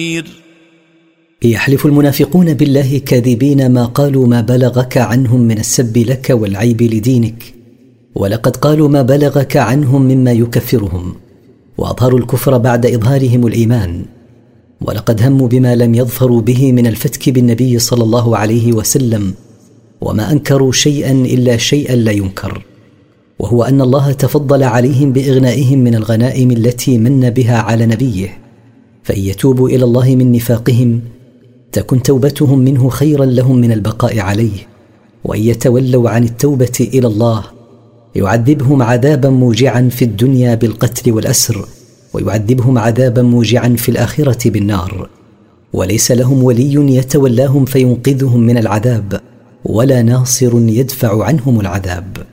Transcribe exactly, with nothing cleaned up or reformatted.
يحلف المنافقون بالله كاذبين ما قالوا ما بلغك عنهم من السب لك والعيب لدينك، ولقد قالوا ما بلغك عنهم مما يكفرهم، وأظهروا الكفر بعد إظهارهم الإيمان، ولقد هموا بما لم يظفروا به من الفتك بالنبي صلى الله عليه وسلم، وما أنكروا شيئا إلا شيئا لا ينكر، وهو أن الله تفضل عليهم بإغنائهم من الغنائم التي من بها على نبيه، فإن يتوبوا إلى الله من نفاقهم تكن توبتهم منه خيرا لهم من البقاء عليه، وإن يتولوا عن التوبة إلى الله يعذبهم عذابا موجعا في الدنيا بالقتل والأسر، ويعذبهم عذابا موجعا في الآخرة بالنار، وليس لهم ولي يتولاهم فينقذهم من العذاب، ولا ناصر يدفع عنهم العذاب.